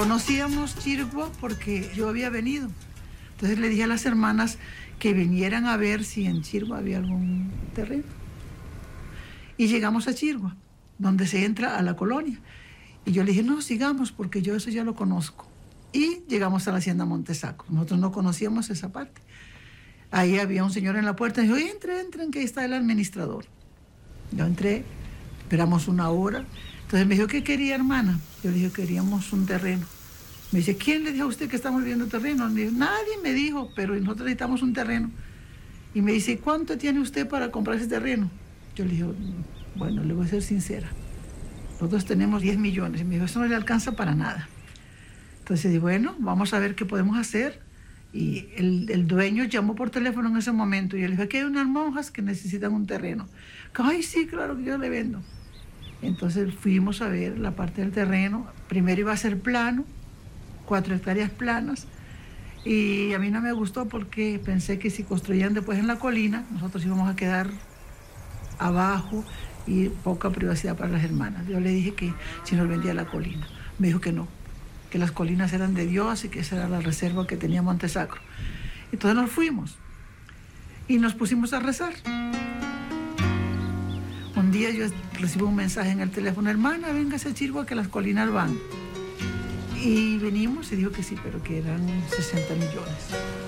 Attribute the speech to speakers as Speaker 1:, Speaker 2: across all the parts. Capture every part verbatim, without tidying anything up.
Speaker 1: Conocíamos Chiriguá porque yo había venido. Entonces le dije a las hermanas que vinieran a ver si en Chiriguá había algún terreno. Y llegamos a Chiriguá, donde se entra a la colonia. Y yo le dije, no, sigamos, porque yo eso ya lo conozco. Y llegamos a la hacienda Montesacro. Nosotros no conocíamos esa parte. Ahí había un señor en la puerta y dijo, entre, entren, que ahí está el administrador. Yo entré, esperamos una hora. Entonces me dijo, ¿qué quería, hermana? Yo le dije, queríamos un terreno. Me dice, ¿quién le dijo a usted que estamos viendo terreno? Me dijo, nadie me dijo, pero nosotros necesitamos un terreno. Y me dice, ¿cuánto tiene usted para comprar ese terreno? Yo le dije, bueno, le voy a ser sincera. Nosotros tenemos diez millones. Y me dijo, eso no le alcanza para nada. Entonces dije, bueno, vamos a ver qué podemos hacer. Y el, el dueño llamó por teléfono en ese momento. Y yo le dije, aquí hay unas monjas que necesitan un terreno. Ay, sí, claro que yo le vendo. Entonces fuimos a ver la parte del terreno. Primero iba a ser plano, cuatro hectáreas planas. Y a mí no me gustó porque pensé que si construían después en la colina, nosotros íbamos a quedar abajo y poca privacidad para las hermanas. Yo le dije que si nos vendía la colina. Me dijo que no, que las colinas eran de Dios y que esa era la reserva que tenía Montesacro. Entonces nos fuimos y nos pusimos a rezar. Un día yo recibo un mensaje en el teléfono, hermana, véngase a Chiriguá que las colinas van. Y venimos y dijo que sí, pero que eran sesenta millones.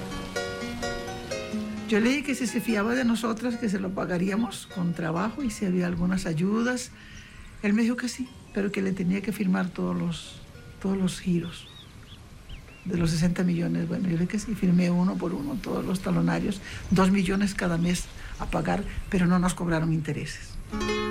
Speaker 1: Yo le dije que si se fiaba de nosotras, que se lo pagaríamos con trabajo y si había algunas ayudas. Él me dijo que sí, pero que le tenía que firmar todos los, todos los giros de los sesenta millones. Bueno, yo le dije que sí, firmé uno por uno, todos los talonarios, dos millones cada mes a pagar, pero no nos cobraron intereses.